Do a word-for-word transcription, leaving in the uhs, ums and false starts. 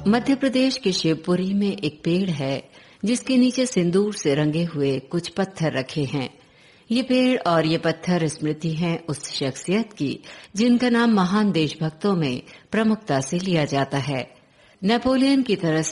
मध्य प्रदेश के शिवपुरी में एक पेड़ है जिसके नीचे सिंदूर से रंगे हुए कुछ पत्थर रखे हैं। ये पेड़ और ये पत्थर स्मृति हैं उस शख्सियत की जिनका नाम महान देशभक्तों में प्रमुखता से लिया जाता है। नेपोलियन की तरह